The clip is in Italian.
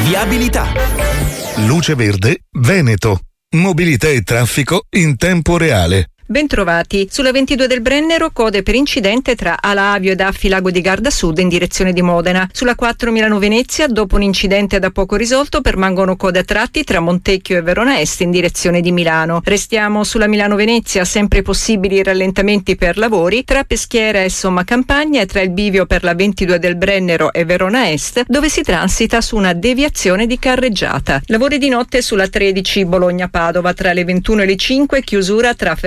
Viabilità. Luce Verde Veneto. Mobilità e traffico in tempo reale. Bentrovati. Sulla 22 del Brennero code per incidente tra Alavio ed Affi Lago di Garda Sud in direzione di Modena. Sulla 4 Milano-Venezia, dopo un incidente da poco risolto, permangono code a tratti tra Montecchio e Verona Est in direzione di Milano. Restiamo sulla Milano-Venezia, sempre possibili rallentamenti per lavori tra Peschiera e Somma Campagna e tra il bivio per la 22 del Brennero e Verona Est, dove si transita su una deviazione di carreggiata. Lavori di notte sulla 13 Bologna-Padova tra le 21 e le 5, chiusura tra